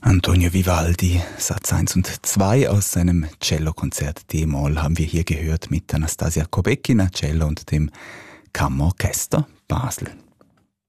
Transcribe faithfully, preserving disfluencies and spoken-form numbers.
Antonio Vivaldi, Satz eins und zwei aus seinem Cellokonzert D-Moll haben wir hier gehört mit Anastasia Kobekina, Cello und dem Kammerorchester Basel.